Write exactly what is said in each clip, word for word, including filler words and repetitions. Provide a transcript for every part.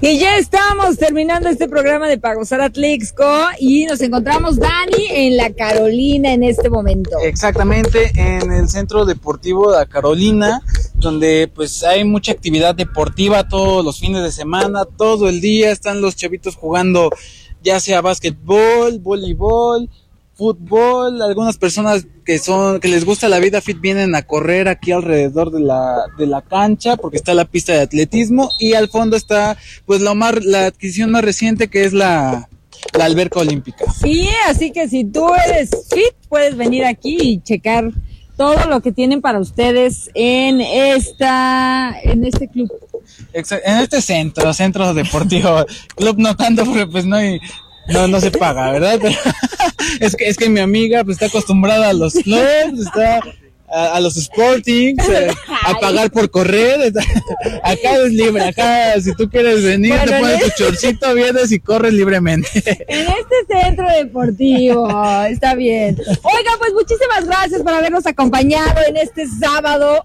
Y ya estamos terminando este programa de Pa' Gozar Atlixco y nos encontramos, Dani, en La Carolina en este momento. Exactamente, en el Centro Deportivo de La Carolina, donde pues hay mucha actividad deportiva todos los fines de semana, todo el día están los chavitos jugando, ya sea básquetbol, voleibol, fútbol. Algunas personas que son que les gusta la vida fit vienen a correr aquí alrededor de la de la cancha porque está la pista de atletismo y al fondo está pues lo más la adquisición más reciente que es la la alberca olímpica. Sí, así que si tú eres fit puedes venir aquí y checar todo lo que tienen para ustedes en esta en este club. En este centro, centro deportivo, club no tanto porque pues no hay No, no se paga, ¿verdad? Pero es que es que mi amiga pues está acostumbrada a los clubs, está a, a los sportings, eh, a pagar por correr. Está, acá es libre, acá si tú quieres venir, bueno, te pones tu chorcito, vienes y corres libremente. En este centro deportivo, está bien. Oiga, pues muchísimas gracias por habernos acompañado en este sábado.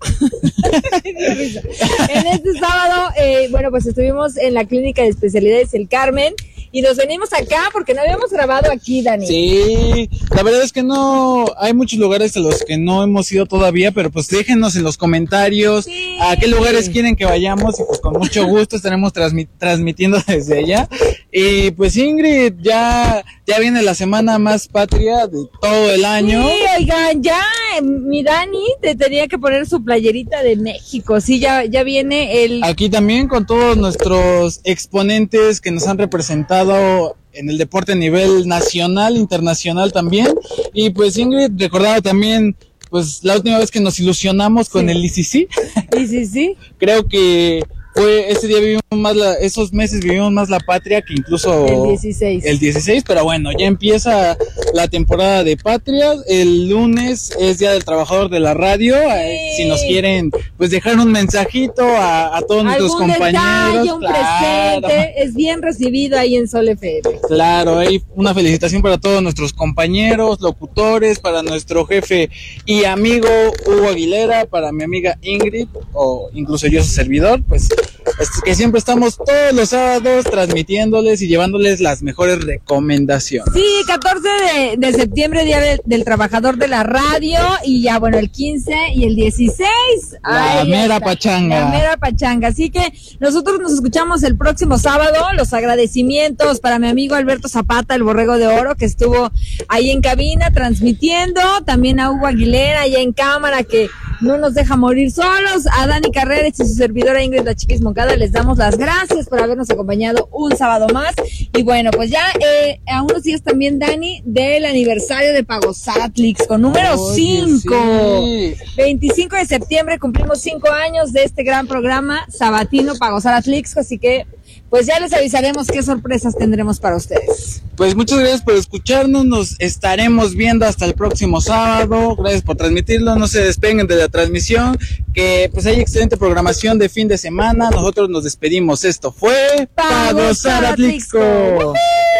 En este sábado, eh, bueno, pues estuvimos en la Clínica de Especialidades El Carmen. Y nos venimos acá porque no habíamos grabado aquí, Dani. Sí, la verdad es que no, hay muchos lugares a los que no hemos ido todavía, pero pues déjenos en los comentarios sí. a qué lugares quieren que vayamos y pues con mucho gusto estaremos transmit- transmitiendo desde allá. Y pues Ingrid, ya, ya viene la semana más patria de todo el año. Sí, oigan, ya mi Dani te tenía que poner su playerita de México, sí, ya, ya viene el... Aquí también con todos nuestros exponentes que nos han representado en el deporte a nivel nacional, internacional también. Y pues Ingrid, recordaba también pues la última vez que nos ilusionamos con sí. el I C C. I C C. Creo que fue ese día vivimos más la, esos meses vivimos más la patria que incluso el dieciséis. El dieciséis, pero bueno, ya empieza la temporada de patria. El lunes es Día del Trabajador de la Radio. Sí. Eh, si nos quieren pues dejar un mensajito a, a todos nuestros compañeros. Detalle, un claro. presente, es bien recibido ahí en Sol F M. Claro, hay una felicitación para todos nuestros compañeros, locutores, para nuestro jefe y amigo Hugo Aguilera, para mi amiga Ingrid, o incluso yo su servidor, pues que siempre estamos todos los sábados transmitiéndoles y llevándoles las mejores recomendaciones. Sí, catorce de, de septiembre, Día de, del Trabajador de la Radio, y ya bueno, el quince y el dieciséis. La ahí mera está, pachanga. La mera pachanga. Así que nosotros nos escuchamos el próximo sábado. Los agradecimientos para mi amigo Alberto Zapata, el Borrego de Oro, que estuvo ahí en cabina transmitiendo. También a Hugo Aguilera, allá en cámara, que no nos deja morir solos. A Dani Carreras y su servidora Ingrid La Chiquis Moncada, les damos las gracias por habernos acompañado un sábado más. Y bueno, pues ya eh, a unos días también, Dani, del aniversario de Pa' Gozar Atlixco, número cinco. Sí. veinticinco de septiembre cumplimos cinco años de este gran programa sabatino Pa' Gozar Atlixco, así que pues ya les avisaremos qué sorpresas tendremos para ustedes. Pues muchas gracias por escucharnos, nos estaremos viendo hasta el próximo sábado, gracias por transmitirlo, no se despeguen de la transmisión, que pues hay excelente programación de fin de semana, nosotros nos despedimos, esto fue Pa' Gozar Atlixco.